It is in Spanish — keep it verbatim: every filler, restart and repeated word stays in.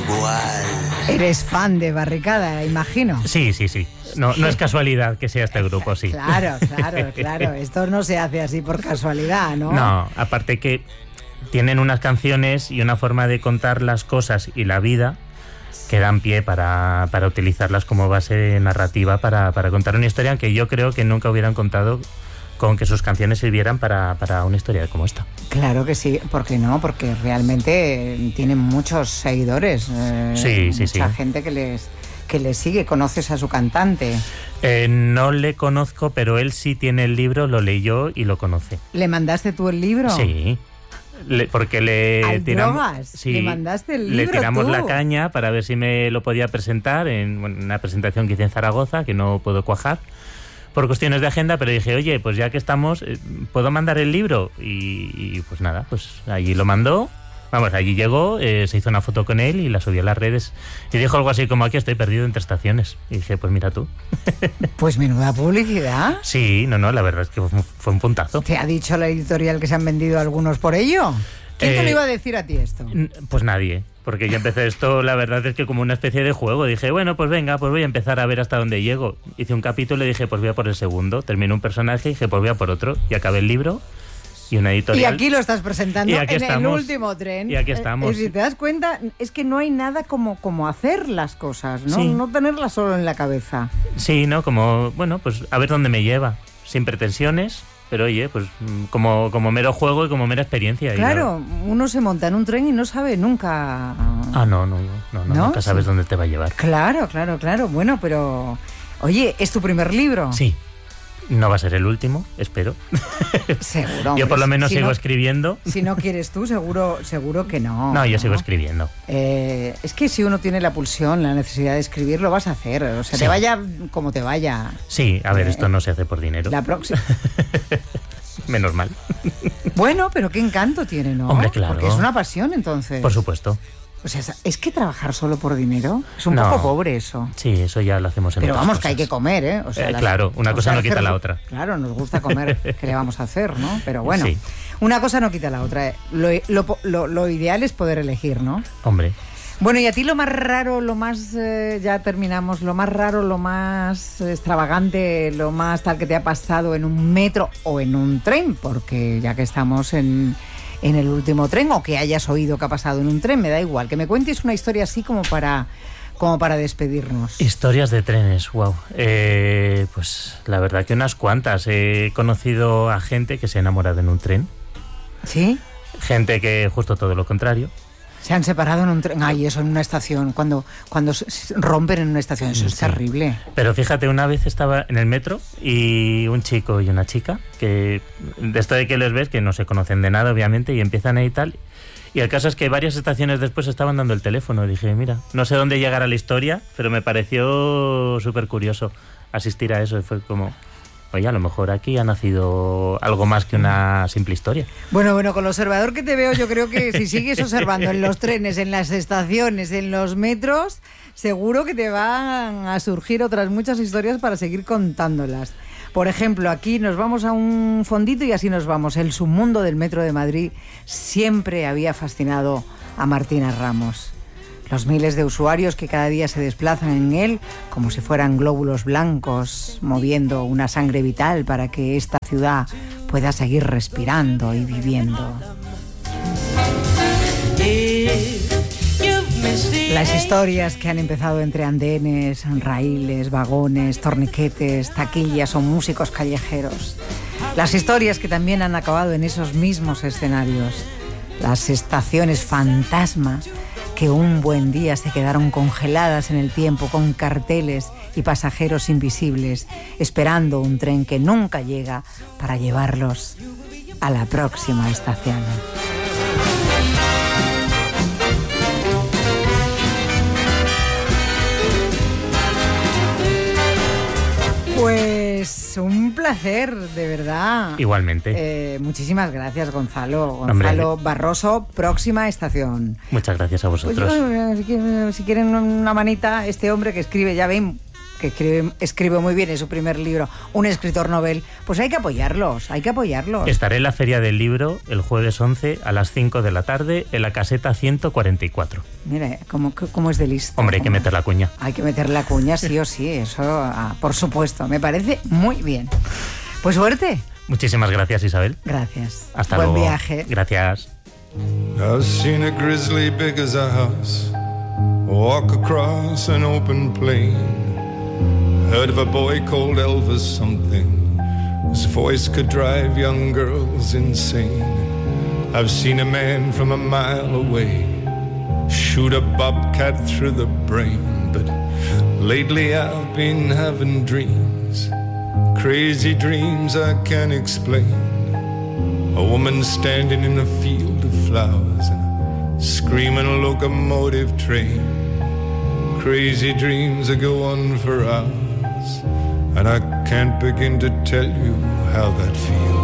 igual. Eres fan de Barricada, imagino. Sí, sí, sí. No, no es casualidad que sea este grupo, sí. Claro, claro, claro. Esto no se hace así por casualidad, ¿no? No, aparte que tienen unas canciones y una forma de contar las cosas y la vida que dan pie para, para utilizarlas como base narrativa para, para contar una historia que yo creo que nunca hubieran contado con que sus canciones sirvieran para, para una historia como esta. Claro que sí, ¿por qué no? Porque realmente tienen muchos seguidores. Eh, sí, sí, mucha sí. gente que les, que les sigue. ¿Conoces a su cantante? Eh, no le conozco, pero él sí tiene el libro, lo leyó y lo conoce. ¿Le mandaste tú el libro? Sí. Le, porque le ¿Al tiramos, drogas? sí, ¿Le mandaste el libro le tiramos tú? la caña para ver si me lo podía presentar en bueno, una presentación que hice en Zaragoza, que no puedo cuajar por cuestiones de agenda, pero dije, oye, pues ya que estamos, ¿puedo mandar el libro? Y, y pues nada, pues allí lo mandó. Vamos, allí llegó, eh, se hizo una foto con él y la subió a las redes. Y dijo algo así como, aquí estoy perdido entre estaciones. Y dije, pues mira tú. Pues menuda publicidad. Sí, no, no, la verdad es que fue, fue un puntazo. ¿Te ha dicho la editorial que se han vendido algunos por ello? ¿Quién Eh, te lo iba a decir a ti esto? Pues nadie, porque yo empecé esto, la verdad es que como una especie de juego. Dije, bueno, pues venga, pues voy a empezar a ver hasta dónde llego. Hice un capítulo y dije, pues voy a por el segundo. Terminé un personaje y dije, pues voy a por otro. Y acabé el libro. Y una editorial. Y aquí lo estás presentando Y aquí en estamos. el último tren. Y aquí estamos. Eh, si te das cuenta, es que no hay nada como, como hacer las cosas, ¿no? Sí. No tenerlas solo en la cabeza. Sí, ¿no? Como, bueno, pues a ver dónde me lleva. Sin pretensiones, pero oye, pues como, como mero juego y como mera experiencia. Claro, Y no... uno se monta en un tren y no sabe nunca... Ah, no, no, no, no, ¿No? nunca sabes Sí. dónde te va a llevar. Claro, claro, claro. Bueno, pero... Oye, ¿es tu primer libro? Sí. No va a ser el último, espero. Seguro. Yo por lo menos si sigo no, escribiendo. Si no quieres tú, seguro, seguro que no. No, yo ¿no? sigo escribiendo. Eh, es que si uno tiene la pulsión, la necesidad de escribir, lo vas a hacer. O sea, Sí. te vaya como te vaya. Sí, a ver, Eh, esto no se hace por dinero. La próxima. Menos mal. Bueno, pero qué encanto tiene, ¿no? Hombre, claro. Porque es una pasión, entonces. Por supuesto. O sea, es que trabajar solo por dinero es un No. poco pobre eso. Sí, eso ya lo hacemos en Pero otras vamos, cosas. que hay que comer, ¿eh? O sea, Eh, las- claro, una o cosa sea, no quita que- la otra. Claro, nos gusta comer. ¿Qué le vamos a hacer, no? Pero bueno, Sí. una cosa no quita la otra. ¿eh? Lo, lo- lo- lo ideal es poder elegir, ¿no? Hombre, Bueno, y a ti lo más raro, lo más, eh, ya terminamos, lo más raro, lo más extravagante, lo más tal que te ha pasado en un metro o en un tren, porque ya que estamos en, en el último tren, o que hayas oído que ha pasado en un tren, me da igual, que me cuentes una historia así como para, como para despedirnos. historias de trenes, wow. Eh, pues la verdad que unas cuantas. He conocido a gente que se ha enamorado en un tren. ¿Sí? Gente que justo todo lo contrario. Se han separado en un tren. Ay, eso en una estación, cuando, cuando se- se rompen en una estación, eso es Sí. terrible. Pero fíjate, una vez estaba en el metro y un chico y una chica, que de esto de que les ves, que no se conocen de nada, obviamente, y empiezan ahí y tal. Y el caso es que varias estaciones después estaban dando el teléfono. Y dije, mira, no sé dónde llegará la historia, pero me pareció súper curioso asistir a eso. Y fue como, oye, a lo mejor aquí ha nacido algo más que una simple historia. Bueno, bueno, con lo observador que te veo, yo creo que si sigues observando en los trenes, en las estaciones, en los metros, seguro que te van a surgir otras muchas historias para seguir contándolas. Por ejemplo, aquí nos vamos a un fondito y así nos vamos. El submundo del Metro de Madrid siempre había fascinado a Martina Ramos. Los miles de usuarios que cada día se desplazan en él como si fueran glóbulos blancos, moviendo una sangre vital para que esta ciudad pueda seguir respirando y viviendo. Las historias que han empezado entre andenes, raíles, vagones, torniquetes, taquillas o músicos callejeros. Las historias que también han acabado en esos mismos escenarios. Las estaciones fantasma que un buen día se quedaron congeladas en el tiempo con carteles y pasajeros invisibles, esperando un tren que nunca llega para llevarlos a la próxima estación. Pues un placer, de verdad. Igualmente. Eh, muchísimas gracias, Gonzalo. Hombre. Gonzalo Barroso, próxima estación. Muchas gracias a Pues vosotros. yo, eh, si quieren, si quieren una manita, este hombre que escribe, ya ven, que escribe, escribe muy bien en su primer libro, un escritor novel, pues hay que apoyarlos, hay que apoyarlos. Estaré en la Feria del Libro el jueves once a las cinco de la tarde en la caseta ciento cuarenta y cuatro. Mira, ¿cómo, cómo es de listo? Hombre, hay que meter la cuña. Hay que meter la cuña, sí o sí, eso ah, por supuesto, me parece muy bien. Pues suerte. Muchísimas gracias, Isabel. Gracias. Hasta Buen luego. viaje. Gracias. I've seen a grizzly big as a house walk across an open plain. Heard of a boy called Elvis something. His voice could drive young girls insane. I've seen a man from a mile away shoot a bobcat through the brain. But lately I've been having dreams, crazy dreams I can't explain. A woman standing in a field of flowers and a screaming locomotive train. Crazy dreams that go on for hours, and I can't begin to tell you how that feels.